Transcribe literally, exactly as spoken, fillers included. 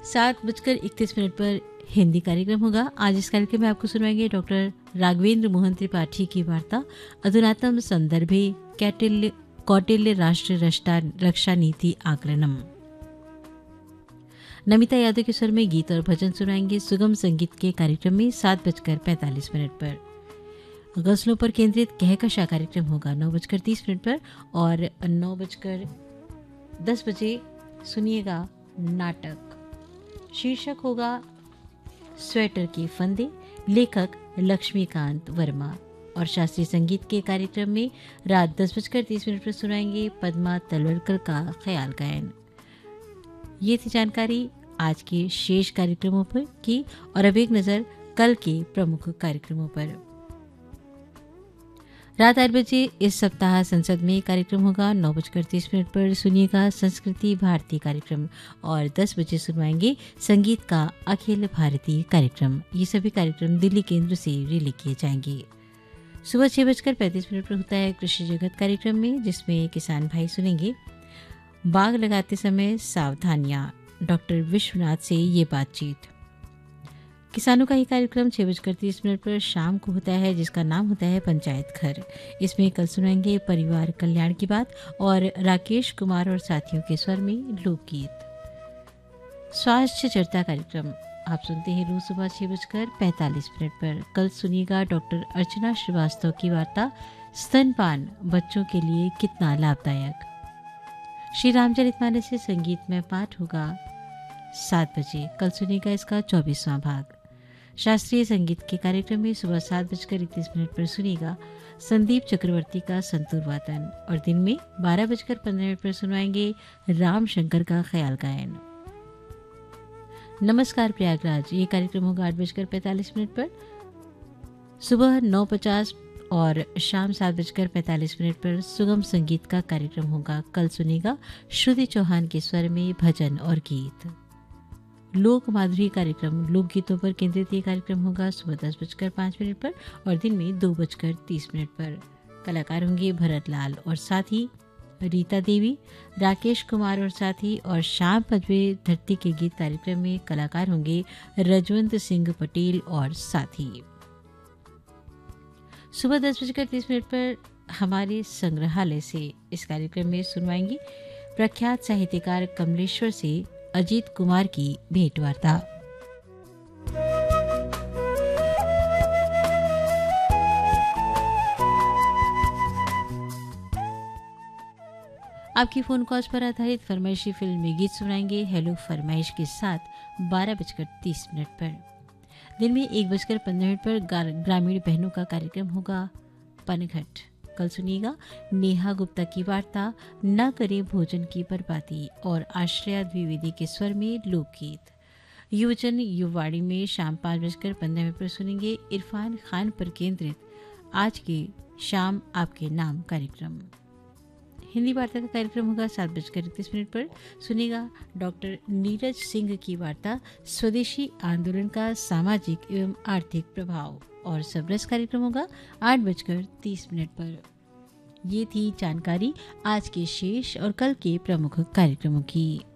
सात बजकर इकतीस मिनट पर हिंदी कार्यक्रम होगा। आज इस कार्यक्रम में आपको सुनवाएंगे डॉक्टर राघवेंद्र मोहन त्रिपाठी की वार्ता अधुनातम संदर्भे कैटिल्य कौटिल्य राष्ट्र रष्टा रक्षा नीति आकलनम। नमिता यादव के स्वर में गीत और भजन सुनाएंगे सुगम संगीत के कार्यक्रम में सात बजकर पैंतालीस मिनट पर। गजलों पर केंद्रित कहकशा कार्यक्रम होगा नौ बजकर तीस मिनट पर और नौ बजकर दस बजे सुनिएगा नाटक। शीर्षक होगा स्वेटर के फंदे, लेखक लक्ष्मीकांत वर्मा। और शास्त्रीय संगीत के कार्यक्रम में रात दस बजकर तीस मिनट पर सुनाएंगे पद्मा तलवलकर का ख्याल गायन। ये थी जानकारी आज के शेष कार्यक्रमों पर की। और अब एक नजर कल के प्रमुख कार्यक्रमों पर। रात आठ बजे इस सप्ताह संसद में कार्यक्रम होगा। नौ बजकर तीस मिनट पर सुनिएगा संस्कृति भारती कार्यक्रम और दस बजे सुनवाएंगे संगीत का अखिल भारतीय कार्यक्रम। ये सभी कार्यक्रम दिल्ली केंद्र से रिले किए जाएंगे। सुबह छह बजकर पैंतीस मिनट पर होता है कृषि जगत कार्यक्रम में, जिसमें किसान भाई सुनेंगे बाग लगाते समय सावधानियां। डॉक्टर विश्वनाथ से ये बातचीत। किसानों का ही कार्यक्रम छह बजकर तीस मिनट पर शाम को होता है, जिसका नाम होता है पंचायत घर। इसमें कल सुनाएंगे परिवार कल्याण की बात और राकेश कुमार और साथियों के स्वर में लोकगीत। स्वास्थ्य चर्चा कार्यक्रम आप सुनते हैं रोज सुबह छह बजकर पैंतालीस मिनट पर। कल सुनिएगा डॉक्टर अर्चना श्रीवास्तव की वार्ता स्तनपान बच्चों के लिए कितना लाभदायक। श्री रामचरितमानस से संगीत में पाठ होगा सात बजे। कल सुनिएगा इसका चौबीसवां भाग। शास्त्रीय संगीत के कार्यक्रम में सुबह सात बजकर इकतीस मिनट पर सुनिएगा संदीप चक्रवर्ती का संतूर वादन और दिन में बारह बजकर पंद्रह मिनट पर सुनवाएंगे राम शंकर का ख्याल गायन। नमस्कार प्रयागराज ये कार्यक्रम होगा आठ बजकर पैंतालीस मिनट पर। सुबह नौ पचास और शाम सात बजकर पैंतालीस मिनट पर सुगम संगीत का कार्यक्रम होगा। कल सुनेगा श्रुति चौहान के स्वर में भजन और गीत। लोक माधुरी कार्यक्रम लोकगीतों पर केंद्रित ये कार्यक्रम होगा सुबह दस बजकर पाँच मिनट पर और दिन में दो बजकर तीस मिनट पर। कलाकार होंगे भरत लाल और साथ ही रीता देवी, राकेश कुमार और साथी। और शाम पाँच बजे धरती के गीत कार्यक्रम में कलाकार होंगे रजवंत सिंह पटेल और साथी। सुबह दस बजकर तीस मिनट पर हमारे संग्रहालय से इस कार्यक्रम में सुनवाएंगी प्रख्यात साहित्यकार कमलेश्वर से अजीत कुमार की भेंट वार्ता। आपकी फोन कॉल्स पर आधारित फरमाइशी फिल्मी गीत सुनाएंगे हेलो फरमाइश के साथ बारह बजकर तीस मिनट पर। दिन में एक बजकर पंद्रह मिनट पर ग्रामीण बहनों का कार्यक्रम होगा पनघट। कल सुनिएगा नेहा गुप्ता की वार्ता न करे भोजन की बर्बादी और आश्रया द्विवेदी के स्वर में लोकगीत। युवजन युवाड़ी में शाम पाँच बजकर पंद्रह मिनट पर सुनेंगे इरफान खान पर केंद्रित आज के शाम आपके नाम कार्यक्रम। हिंदी वार्ता का कार्यक्रम होगा सात बजकर इकतीस मिनट पर। सुनेगा डॉक्टर नीरज सिंह की वार्ता स्वदेशी आंदोलन का सामाजिक एवं आर्थिक प्रभाव। और सबरस कार्यक्रम होगा आठ बजकर तीस मिनट पर। ये थी जानकारी आज के शेष और कल के प्रमुख कार्यक्रमों की।